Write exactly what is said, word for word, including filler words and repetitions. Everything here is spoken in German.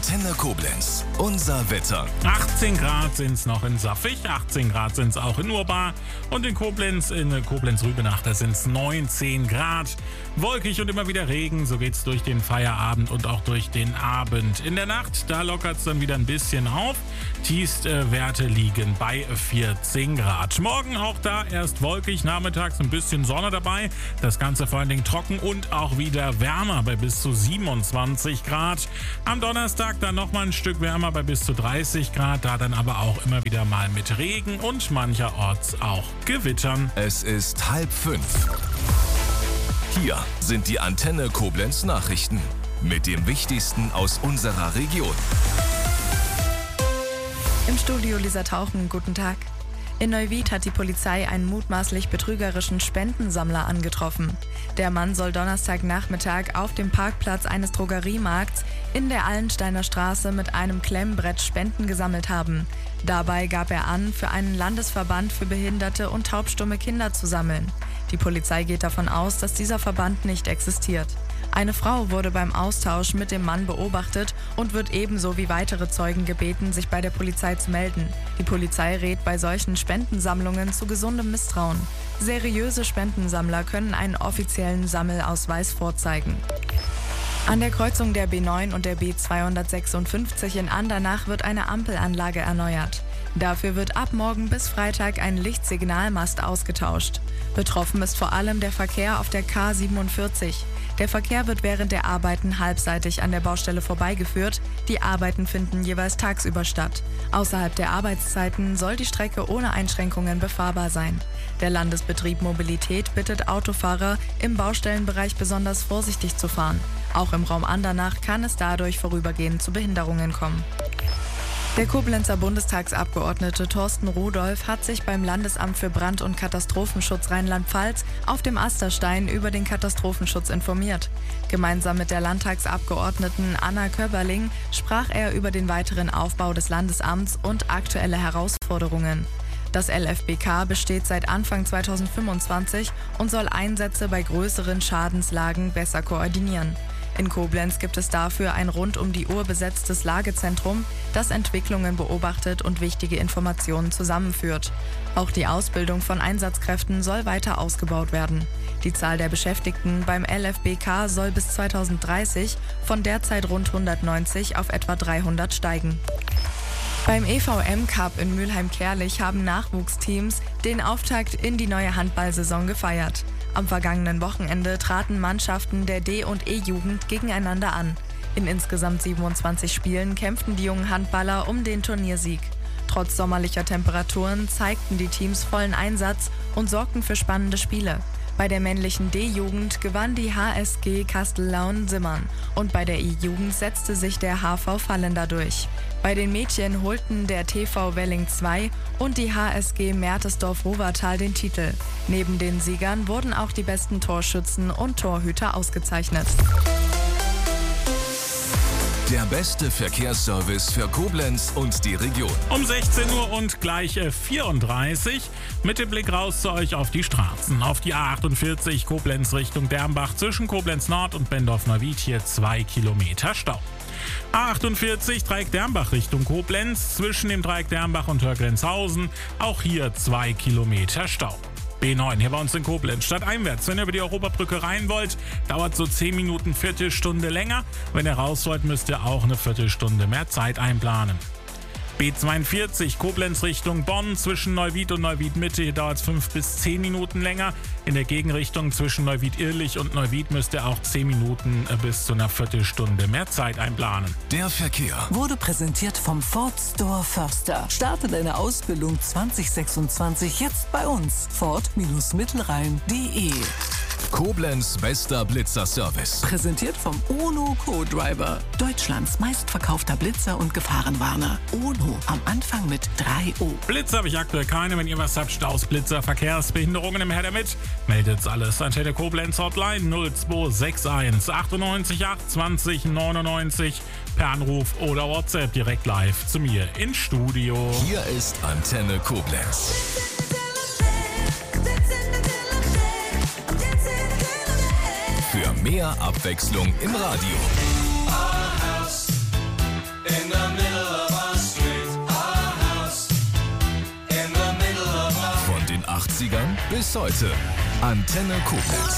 Antenne Koblenz. Unser Wetter. achtzehn Grad sind es noch in Saffig, achtzehn Grad sind es auch in Urbar und in Koblenz, in Koblenz-Rübenach, da sind es neunzehn Grad. Wolkig und immer wieder Regen, so geht's durch den Feierabend und auch durch den Abend. In der Nacht, da lockert es dann wieder ein bisschen auf. Tiefstwerte liegen bei vierzehn Grad. Morgen auch da erst wolkig, nachmittags ein bisschen Sonne dabei. Das Ganze vor allen Dingen trocken und auch wieder wärmer bei bis zu siebenundzwanzig Grad. Am Donnerstag dann nochmal ein Stück wärmer bei bis zu dreißig Grad, da dann aber auch immer wieder mal mit Regen und mancherorts auch Gewittern. Es ist halb fünf. Hier sind die Antenne Koblenz Nachrichten mit dem Wichtigsten aus unserer Region. Im Studio Lisa Tauchen, guten Tag. In Neuwied hat die Polizei einen mutmaßlich betrügerischen Spendensammler angetroffen. Der Mann soll Donnerstagnachmittag auf dem Parkplatz eines Drogeriemarkts in der Allensteiner Straße mit einem Klemmbrett Spenden gesammelt haben. Dabei gab er an, für einen Landesverband für behinderte und taubstumme Kinder zu sammeln. Die Polizei geht davon aus, dass dieser Verband nicht existiert. Eine Frau wurde beim Austausch mit dem Mann beobachtet und wird ebenso wie weitere Zeugen gebeten, sich bei der Polizei zu melden. Die Polizei rät bei solchen Spendensammlungen zu gesundem Misstrauen. Seriöse Spendensammler können einen offiziellen Sammelausweis vorzeigen. An der Kreuzung der B neun und der B zweihundertsechsundfünfzig in Andernach wird eine Ampelanlage erneuert. Dafür wird ab morgen bis Freitag ein Lichtsignalmast ausgetauscht. Betroffen ist vor allem der Verkehr auf der K siebenundvierzig. Der Verkehr wird während der Arbeiten halbseitig an der Baustelle vorbeigeführt. Die Arbeiten finden jeweils tagsüber statt. Außerhalb der Arbeitszeiten soll die Strecke ohne Einschränkungen befahrbar sein. Der Landesbetrieb Mobilität bittet Autofahrer, im Baustellenbereich besonders vorsichtig zu fahren. Auch im Raum Andernach kann es dadurch vorübergehend zu Behinderungen kommen. Der Koblenzer Bundestagsabgeordnete Thorsten Rudolph hat sich beim Landesamt für Brand- und Katastrophenschutz Rheinland-Pfalz auf dem Asterstein über den Katastrophenschutz informiert. Gemeinsam mit der Landtagsabgeordneten Anna Köberling sprach er über den weiteren Aufbau des Landesamts und aktuelle Herausforderungen. Das L F B K besteht seit Anfang zweitausendfünfundzwanzig und soll Einsätze bei größeren Schadenslagen besser koordinieren. In Koblenz gibt es dafür ein rund um die Uhr besetztes Lagezentrum, das Entwicklungen beobachtet und wichtige Informationen zusammenführt. Auch die Ausbildung von Einsatzkräften soll weiter ausgebaut werden. Die Zahl der Beschäftigten beim L F B K soll bis zweitausenddreißig von derzeit rund hundertneunzig auf etwa dreihundert steigen. Beim E V M-Cup in Mülheim-Kärlich haben Nachwuchsteams den Auftakt in die neue Handballsaison gefeiert. Am vergangenen Wochenende traten Mannschaften der D- und E-Jugend gegeneinander an. In insgesamt siebenundzwanzig Spielen kämpften die jungen Handballer um den Turniersieg. Trotz sommerlicher Temperaturen zeigten die Teams vollen Einsatz und sorgten für spannende Spiele. Bei der männlichen D-Jugend gewann die H S G Kastellaun-Simmern und bei der E-Jugend setzte sich der H V Vallender durch. Bei den Mädchen holten der T V Welling zwei und die H S G Mertesdorf-Rovertal den Titel. Neben den Siegern wurden auch die besten Torschützen und Torhüter ausgezeichnet. Der beste Verkehrsservice für Koblenz und die Region. Um sechzehn Uhr und gleich vierunddreißig mit dem Blick raus zu euch auf die Straßen. Auf die A achtundvierzig Koblenz Richtung Dermbach zwischen Koblenz Nord und Bendorf-Neuwied hier zwei Kilometer Stau. A achtundvierzig Dreieck Dermbach Richtung Koblenz zwischen dem Dreieck Dermbach und Hörgrenzhausen. Auch hier zwei Kilometer Stau. B neun hier bei uns in Koblenz. Stadteinwärts, wenn ihr über die Europabrücke rein wollt, dauert so zehn Minuten, Viertelstunde länger. Wenn ihr raus wollt, müsst ihr auch eine Viertelstunde mehr Zeit einplanen. B zweiundvierzig Koblenz Richtung Bonn zwischen Neuwied und Neuwied Mitte, hier dauert es fünf bis zehn Minuten länger. In der Gegenrichtung zwischen Neuwied-Irlich und Neuwied müsst ihr auch zehn Minuten bis zu einer Viertelstunde mehr Zeit einplanen. Der Verkehr wurde präsentiert vom Ford Store Förster. Starte deine Ausbildung zwanzig sechsundzwanzig jetzt bei uns. Ford Mittelrhein punkt de. Koblenz bester Blitzerservice. Präsentiert vom UNO Co-Driver. Deutschlands meistverkaufter Blitzer und Gefahrenwarner. UNO am Anfang mit drei O. Blitzer habe ich aktuell keine. Wenn ihr was habt, Staus, Blitzer, Verkehrsbehinderungen im Her damit, meldet alles. Antenne Koblenz Hotline null zwei sechs eins achtundneunzig acht zwanzig neunundneunzig per Anruf oder WhatsApp direkt live zu mir ins Studio. Hier ist Antenne Koblenz. Für mehr Abwechslung im Radio. siebzigern bis heute. Antenne Koblenz.